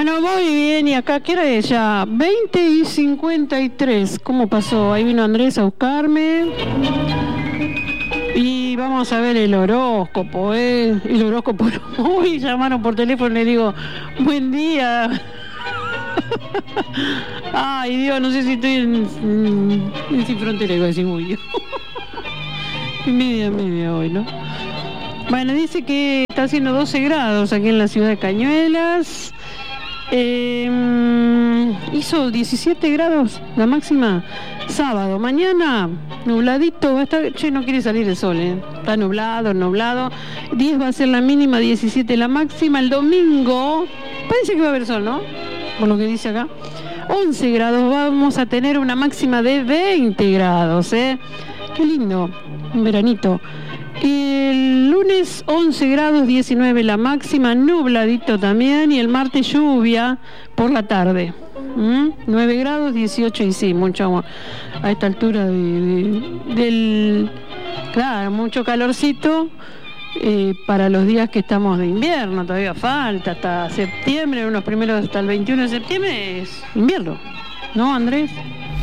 Bueno, muy bien, y acá, ¿qué hora es ya? 20:53. ¿Cómo pasó? Ahí vino Andrés a buscarme. Y vamos a ver el horóscopo, El horóscopo. Uy, llamaron por teléfono y le digo, buen día. Ay, Dios, no sé si estoy en Sin Frontera, iba a decir muy bien. media hoy, ¿no? Bueno, dice que está haciendo 12 grados aquí en la ciudad de Cañuelas. Hizo 17 grados la máxima sábado. Mañana nubladito va a estar. Che, no quiere salir el sol, está nublado. 10 va a ser la mínima, 17 la máxima. El domingo parece que va a haber sol, ¿no? Por lo que dice acá. 11 grados, vamos a tener una máxima de 20 grados, Qué lindo, un veranito. El lunes 11 grados, 19 la máxima, nubladito también, y el martes lluvia por la tarde. 9 grados, 18, y sí, mucho agua a esta altura claro, mucho calorcito para los días que estamos de invierno. Todavía falta hasta septiembre, unos primeros hasta el 21 de septiembre es invierno, ¿no, Andrés?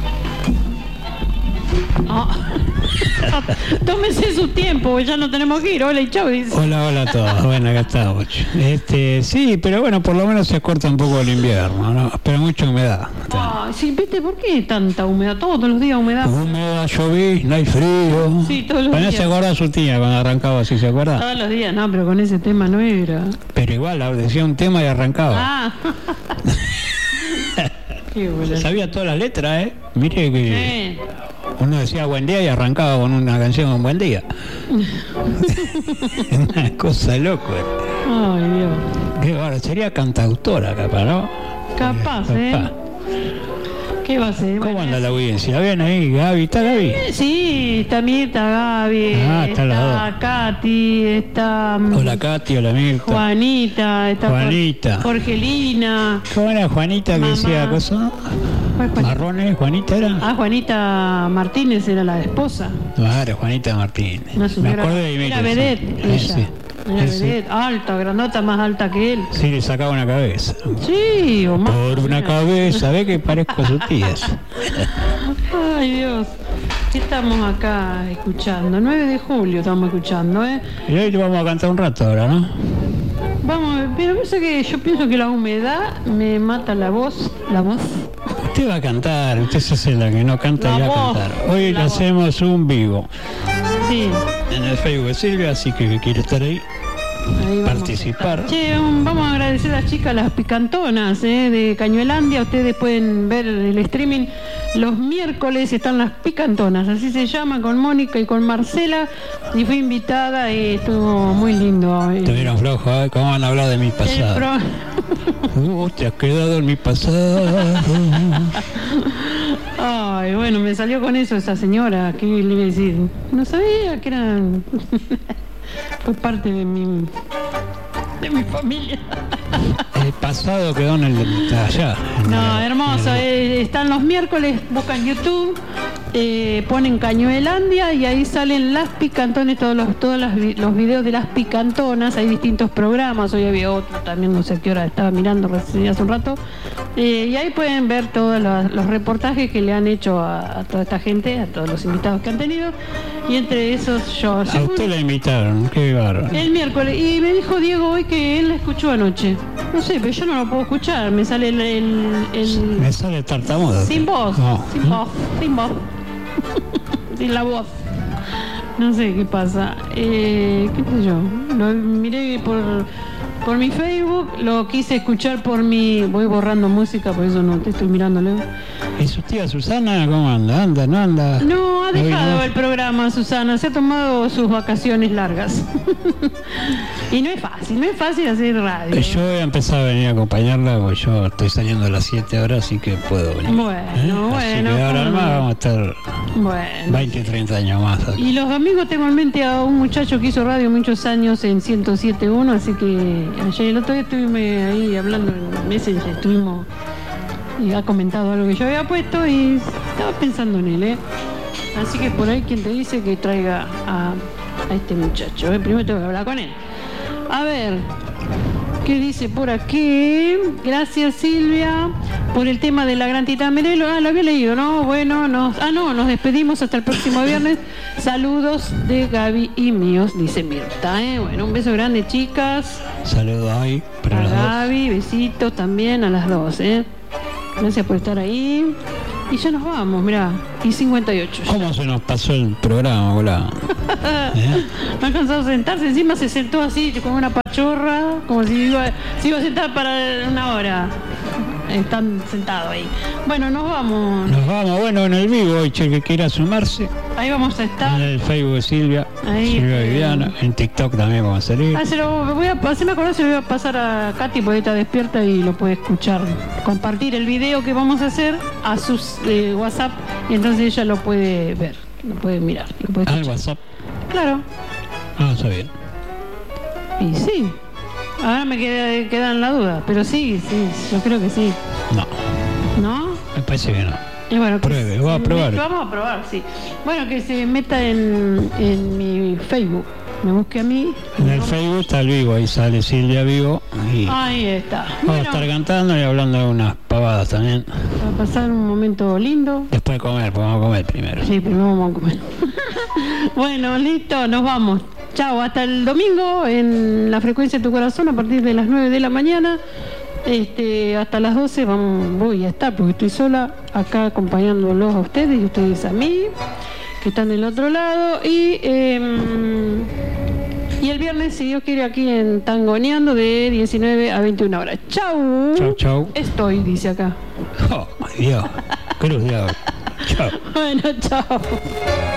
Oh. Tómese su tiempo, ya no tenemos que ir. Hola y chau, dice. Hola a todos. Bueno, acá estamos. Sí, pero bueno, por lo menos se corta un poco el invierno, ¿no? Pero mucha humedad. Sí, ¿viste por qué tanta humedad? Todos los días humedad. Humedad, llovís, no hay frío. Sí, todos los días. Se acuerda su tía cuando arrancaba así, ¿se acuerda? Todos los días, no, pero con ese tema no era. Pero igual, decía un tema y arrancaba. Ah. Qué bueno. Sabía todas las letras, Mire que... Uno decía buen día y arrancaba con una canción con buen día. Una cosa loca. Ay, Dios. Qué bueno, sería cantautora capaz, ¿no? Capaz. ¿Qué va a ser? ¿Cómo anda la audiencia? ¿Bien ahí, Gaby? ¿Está Gaby? Sí, también está Gaby. Está Katy, está... Hola Katy, hola Mirta. Juanita, está Juanita. Jorgelina. ¿Cómo era Juanita que decía cosa? Marrones, ¿Juanita era? Juanita Martínez era la esposa. Claro, Juanita Martínez. Me acuerdo de ella. Era vedette, ella. Sí. Era vedette, alta, grandota, más alta que él. Sí, le sacaba una cabeza. Sí, o más. Por una cabeza, ve que parezco a sus tías. Ay, Dios. ¿Qué estamos acá escuchando? 9 de julio estamos escuchando, Y hoy vamos a cantar un rato ahora, ¿no? Vamos, pero yo pienso que la humedad me mata la voz. Usted va a cantar, usted se hace la que no canta y va a cantar. Hoy le hacemos un vivo. Sí. En el Facebook de Silvia, así que quiere estar ahí participar. Che, vamos a agradecer a las chicas, las picantonas de Cañuelandia. Ustedes pueden ver el streaming. Los miércoles están las picantonas, así se llama, con Mónica y con Marcela. Y fui invitada y estuvo muy lindo. Estuvieron flojos, ¿cómo van a hablar de mi pasado? Te has quedado en mi pasado. Ay, bueno, me salió con eso esa señora. ¿Qué le iba a decir? No sabía que era... Fue parte de mi familia. El pasado quedó en el allá. No, hermoso. Están los miércoles, buscan YouTube, ponen Cañuelandia y ahí salen las picantones, todos los videos de las picantonas. Hay distintos programas. Hoy había otro también, no sé a qué hora estaba mirando recién hace un rato. Y ahí pueden ver todos los reportajes que le han hecho a toda esta gente, a todos los invitados que han tenido. Y entre esos yo. A usted la invitaron, qué bárbaro. El miércoles. Y me dijo Diego hoy que él la escuchó anoche. No sé, pero yo no lo puedo escuchar. Me sale Me sale tartamudo. Sin voz. No. Sin voz. Sin la voz. No sé qué pasa. ¿Qué sé yo? Lo miré por mi Facebook, lo quise escuchar por mi... Voy borrando música, por eso no te estoy mirándole. ¿Y su tía Susana cómo anda? ¿Anda, no anda? No, ha dejado el programa, Susana. Se ha tomado sus vacaciones largas. Y no es fácil hacer radio. Yo voy a empezar a venir a acompañarla, porque yo estoy saliendo a las 7 horas, así que puedo venir. Bueno. Así que ahora más vamos a estar 20, 30 años más aquí. Y los domingos tengo en mente a un muchacho que hizo radio muchos años en 107.1, así que ayer el otro día estuvimos ahí hablando en Messenger, y ha comentado algo que yo había puesto y estaba pensando en él, Así que por ahí quien te dice que traiga a este muchacho, Primero tengo que hablar con él. A ver, ¿Qué dice por aquí? Gracias, Silvia, por el tema de la Gran Tita Merelo. Lo había leído, ¿no? Bueno, nos despedimos hasta el próximo viernes. Saludos de Gaby y míos, dice Mirta. Bueno, un beso grande, chicas. Saludos ahí para a las Gaby, besitos también a las dos, Gracias por estar ahí. Y ya nos vamos, mirá, y 58. ¿Cómo se nos pasó el programa, boludo? No ha cansado de sentarse, encima se sentó así con una pachorra, como si iba a sentar para una hora. Están sentados ahí. Bueno, nos vamos. Nos vamos, bueno, en el vivo, hoy, que quiera sumarse. Ahí vamos a estar. En el Facebook de Silvia, ahí, Silvia Viviana, en TikTok también vamos a salir. Si me acuerdo, se lo voy a pasar a Katy porque está despierta y lo puede escuchar. Compartir el video que vamos a hacer a sus WhatsApp y entonces ella lo puede ver, lo puede mirar. Lo puede ¿Al WhatsApp? Claro. Ah, está bien. Y sí. Ahora me queda en la duda, pero sí, yo creo que sí. No. ¿No? Me parece que no. Y bueno, pruebe, voy a probar. Vamos a probar, sí. Bueno, que se meta en mi Facebook. Me busque a mí. En el Facebook está el vivo, ahí sale Silvia Vivo. Y ahí está. Vamos a estar cantando y hablando de unas pavadas también. Va a pasar un momento lindo. Después de comer, pues vamos a comer primero. Sí, primero vamos a comer. Bueno, listo, nos vamos. Chao, hasta el domingo en la frecuencia de tu corazón a partir de las 9 de la mañana. Hasta las 12 voy a estar porque estoy sola acá acompañándolos a ustedes y ustedes a mí, que están del otro lado. Y el viernes, si Dios quiere, aquí en Tangoneando de 19 a 21 horas. Chau. Chau, chau. Estoy, dice acá. Oh, Dios. Cruz de agua. Chau. Bueno, chao.